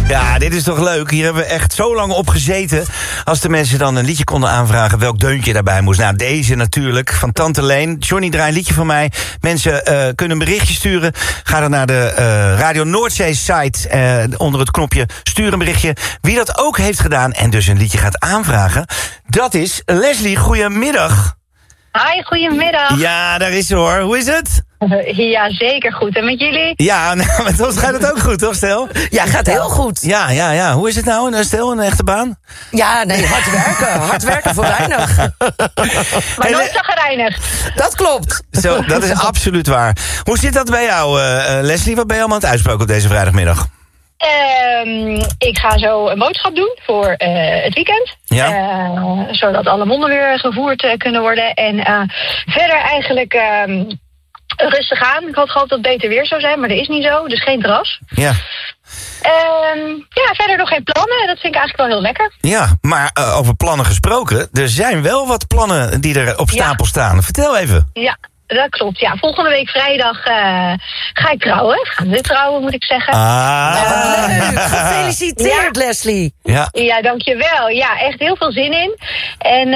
Ja, dit is toch leuk. Hier hebben we echt zo lang op gezeten. Als de mensen dan een liedje konden aanvragen, welk deuntje daarbij moest. Nou, deze natuurlijk, van Tante Leen. Johnny, draai een liedje van mij. Mensen kunnen een berichtje sturen. Ga dan naar de Radio Noordzee site onder het knopje stuur een berichtje. Wie dat ook heeft gedaan en dus een liedje gaat aanvragen, dat is Leslie. Goedemiddag. Hi, goedemiddag. Ja, daar is ze hoor. Hoe is het? Ja, zeker goed. En met jullie? Ja, nou, met ons gaat het ook goed, toch, Stel? Ja, gaat heel goed. Ja. Hoe is het nou, Stel, een echte baan? Ja, nee, hard werken. Hard werken voor weinig. Maar nooit zagrijnig. Dat klopt. Zo, dat is absoluut waar. Hoe zit dat bij jou, Leslie? Wat ben je allemaal aan het uitspreken op deze vrijdagmiddag? Ik ga zo een boodschap doen voor het weekend. Ja. Zodat alle monden weer gevoerd kunnen worden. En verder eigenlijk rustig aan. Ik had gehoopt dat het beter weer zou zijn, maar dat is niet zo. Dus geen dras. Ja. Verder nog geen plannen. Dat vind ik eigenlijk wel heel lekker. Ja, maar over plannen gesproken, er zijn wel wat plannen die er op stapel staan. Vertel even. Ja. Dat klopt, ja. Volgende week vrijdag ga ik trouwen. Gaan we trouwen, moet ik zeggen. Wat leuk. Gefeliciteerd, Leslie. Ja, dankjewel. Ja, echt heel veel zin in. En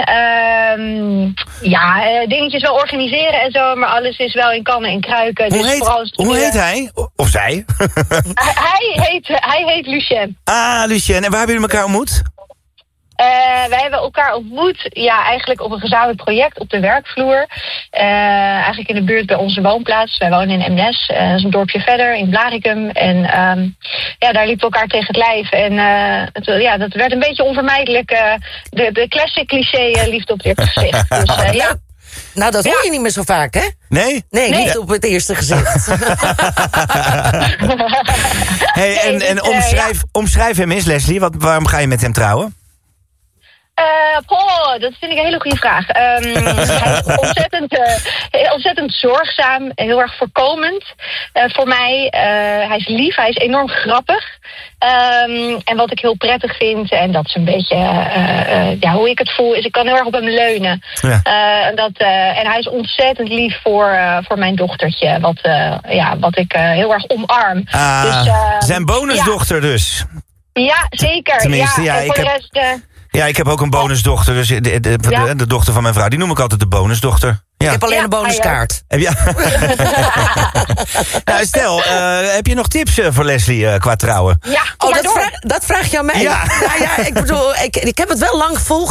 dingetjes wel organiseren en zo, maar alles is wel in kannen en kruiken. Hoe heet hij? Of zij? Hij heet Lucien. Ah, Lucien. En waar hebben jullie elkaar ontmoet? Wij hebben elkaar ontmoet, eigenlijk op een gezamenlijk project op de werkvloer. Eigenlijk in de buurt bij onze woonplaats. Wij wonen in Eemnes, dat is een dorpje verder, in Blaricum. En daar liepen we elkaar tegen het lijf. En dat werd een beetje onvermijdelijk. De classic cliché liefde op het eerste gezicht. Dus, ja. Nou, dat hoor je niet meer zo vaak, hè? Nee? Nee, niet op het eerste gezicht. Omschrijf hem eens, Leslie. Waarom ga je met hem trouwen? Dat vind ik een hele goede vraag. Hij is ontzettend zorgzaam, heel erg voorkomend voor mij. Hij is lief, hij is enorm grappig. En wat ik heel prettig vind, en dat is een beetje hoe ik het voel, is ik kan heel erg op hem leunen. Ja. En hij is ontzettend lief voor mijn dochtertje, wat ik heel erg omarm. Zijn bonusdochter dus? Ja, zeker. Tenminste, ja, ik heb ook een bonusdochter, dus de dochter van mijn vrouw. Die noem ik altijd de bonusdochter. Ja. Ik heb alleen een bonuskaart. Nou, Stel, heb je nog tips voor Leslie qua trouwen? Ja, dat vraag je aan mij. Ja. Ik bedoel, ik heb het wel lang